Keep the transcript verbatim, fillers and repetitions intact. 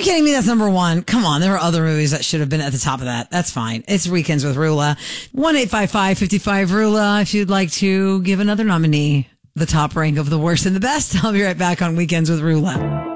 you kidding me? That's number one. Come on. There are other movies that should have been at the top of that. That's fine. It's Weekends with Rula. one eight five five, five five, Rula if you'd like to give another nominee the top rank of the worst and the best. I'll be right back on Weekends with Rula.